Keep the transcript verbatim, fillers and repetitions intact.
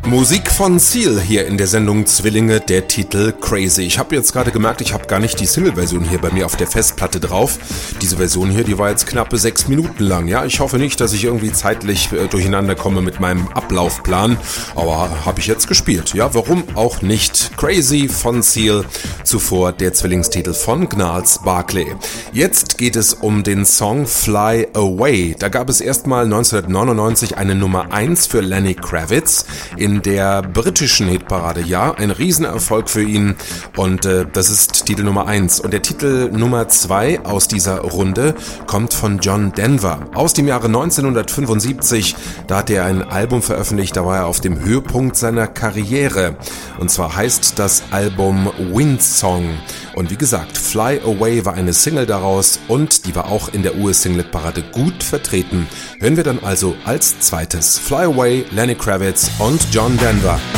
Musik von Seal hier in der Sendung Zwillinge, der Titel Crazy. Ich habe jetzt gerade gemerkt, ich habe gar nicht die Single-Version hier bei mir auf der Festplatte drauf. Diese Version hier, die war jetzt knappe sechs Minuten lang. Ja, ich hoffe nicht, dass ich irgendwie zeitlich äh, durcheinander komme mit meinem Ablaufplan, aber habe ich jetzt gespielt. Ja, warum auch nicht? Crazy von Seal, zuvor der Zwillingstitel von Gnarls Barkley. Jetzt geht es um den Song Fly Away. Da gab es erstmal neunzehnhundertneunundneunzig eine Nummer eins für Lenny Kravitz in der britischen Hitparade. Ja, ein Riesenerfolg für ihn und äh, das ist Titel Nummer eins. Und der Titel Nummer zwei aus dieser Runde kommt von John Denver aus dem Jahre neunzehnhundertfünfundsiebzig. Da hat er ein Album veröffentlicht, da war er auf dem Höhepunkt seiner Karriere. Und zwar heißt das Album Wind Song. Und wie gesagt, Fly Away war eine Single daraus und die war auch in der U S-Single-Parade gut vertreten. Hören wir dann also als zweites Fly Away, Lenny Kravitz und John Denver.